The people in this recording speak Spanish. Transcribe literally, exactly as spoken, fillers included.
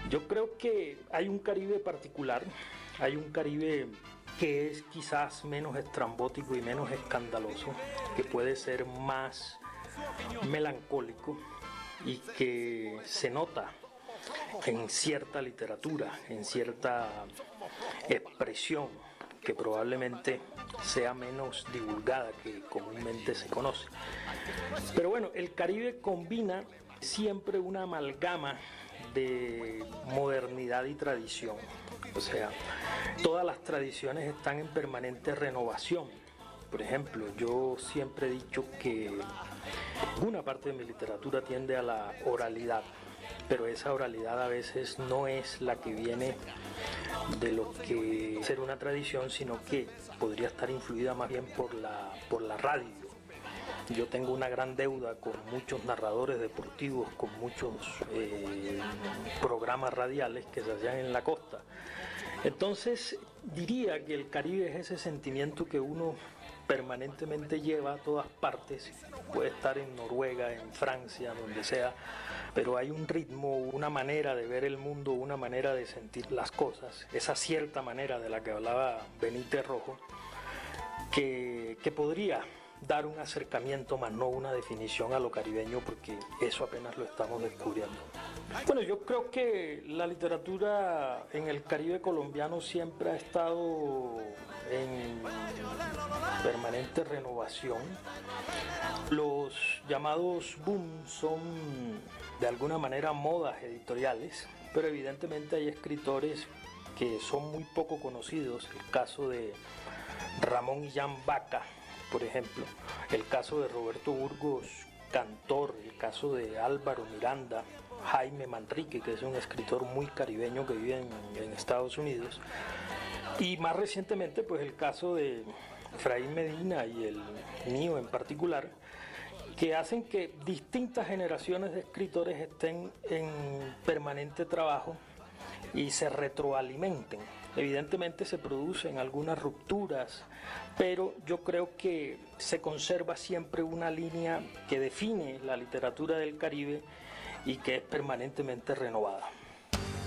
Yo creo que hay un Caribe particular, hay un Caribe que es quizás menos estrambótico y menos escandaloso, que puede ser más melancólico y que se nota en cierta literatura, en cierta expresión que probablemente sea menos divulgada que comúnmente se conoce. Pero bueno, el Caribe combina siempre una amalgama de modernidad y tradición. O sea, todas las tradiciones están en permanente renovación. Por ejemplo, yo siempre he dicho que una parte de mi literatura tiende a la oralidad, pero esa oralidad a veces no es la que viene de lo que ser una tradición, sino que podría estar influida más bien por la, por la radio. Yo tengo una gran deuda con muchos narradores deportivos, con muchos eh, programas radiales que se hacían en la costa. Entonces diría que el Caribe es ese sentimiento que uno permanentemente lleva a todas partes. Puede estar en Noruega, en Francia, donde sea, pero hay un ritmo, una manera de ver el mundo, una manera de sentir las cosas, esa cierta manera de la que hablaba Benítez Rojo, que, que podría dar un acercamiento, más no una definición a lo caribeño, porque eso apenas lo estamos descubriendo. Bueno, yo creo que la literatura en el Caribe colombiano siempre ha estado en permanente renovación. Los llamados boom son de alguna manera modas editoriales, pero evidentemente hay escritores que son muy poco conocidos. El caso de Ramón Illán Vaca, por ejemplo, el caso de Roberto Burgos Cantor, el caso de Álvaro Miranda, Jaime Manrique, que es un escritor muy caribeño que vive en, en Estados Unidos, y más recientemente pues el caso de Efraín Medina y el mío en particular, que hacen que distintas generaciones de escritores estén en permanente trabajo y se retroalimenten. Evidentemente se producen algunas rupturas, pero yo creo que se conserva siempre una línea que define la literatura del Caribe y que es permanentemente renovada.